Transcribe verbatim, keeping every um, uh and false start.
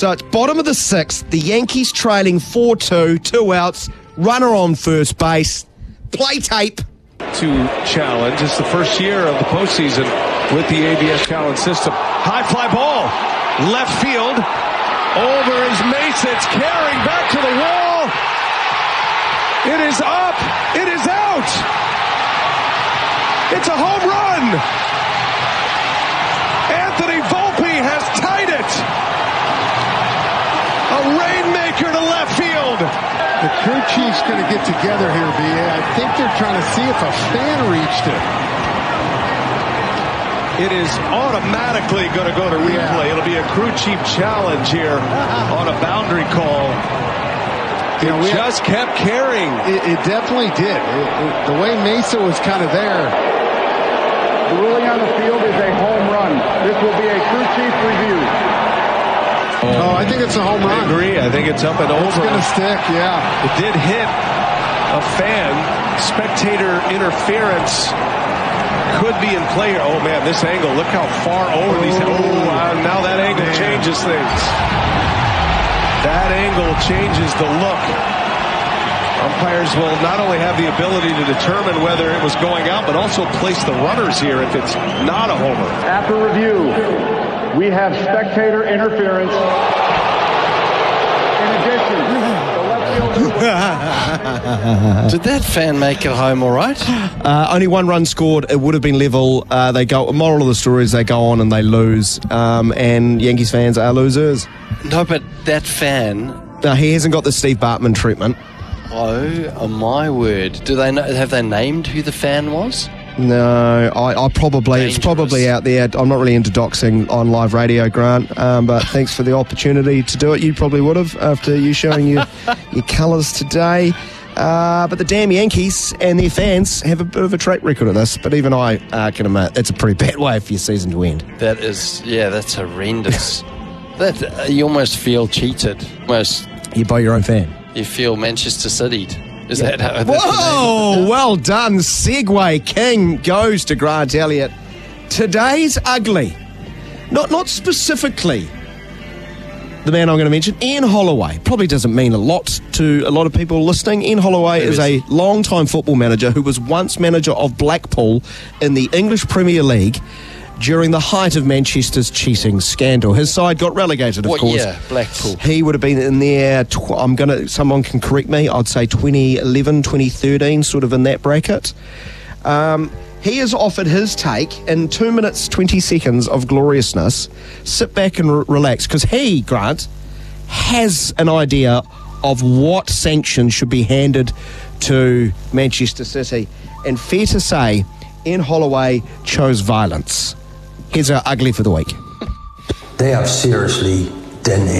So it's bottom of the sixth, the Yankees trailing four two, two outs, runner on first base, play tape. To challenge. It's the first year of the postseason with the A B S challenge system. High fly ball, left field, over is Mesa. It's carrying back to the wall. It is up. It is out. It's a home run. Anthony Volpe has tied it. A rainmaker to left field. The crew chief's going to get together here, B A. I think they're trying to see if a fan reached it. It is automatically going to go to replay. Yeah. It'll be a crew chief challenge here on a boundary call. It you know, just have, kept carrying. It, it definitely did. It, it, the way Mesa was kind of there. The ruling on the field is a home run. This will be a crew chief review. Oh, I think it's a home run. I agree. I think it's up and over. It's going to stick, yeah. It did hit a fan. Spectator interference could be in play here. Oh, man, this angle. Look how far over oh, these. Oh, uh, now that angle man. changes things. That angle changes the look. Umpires will not only have the ability to determine whether it was going out, but also place the runners here if it's not a homer. After review, we have spectator interference. In addition, the left fielder... Did that fan make it home all right? Uh, only one run scored. It would have been level. Uh, they go. Moral of the story is they go on and they lose. Um, and Yankees fans are losers. No, but that fan... No, he hasn't got the Steve Bartman treatment. Oh, oh my word. Do they know, have they named who the fan was? No, I, I probably Dangerous. It's probably out there. I'm not really into doxing on live radio, Grant, um, but thanks for the opportunity to do it. You probably would have after you showing your, your colours today. Uh, but the damn Yankees and their fans have a bit of a track record of this, but even I uh, can admit it's a pretty bad way for your season to end. That is, yeah, that's horrendous. that uh, You almost feel cheated. Almost. You buy your own fan. You feel Manchester City'd. Is yeah. that how? Whoa! Well done. Segway King goes to Grant Elliott. Today's ugly. Not not specifically the man I'm going to mention, Ian Holloway. Probably doesn't mean a lot to a lot of people listening. Ian Holloway is a long-time football manager who was once manager of Blackpool in the English Premier League during the height of Manchester's cheating scandal. His side got relegated, of what course. Year? Blackpool. He would have been in there, tw- I'm going to, someone can correct me, I'd say twenty eleven, twenty thirteen, sort of in that bracket. Um, he has offered his take in two minutes, twenty seconds of gloriousness. Sit back and re- relax, because he, Grant, has an idea of what sanctions should be handed to Manchester City. And fair to say, Ian Holloway chose violence. Here's our ugly for the week. They have seriously done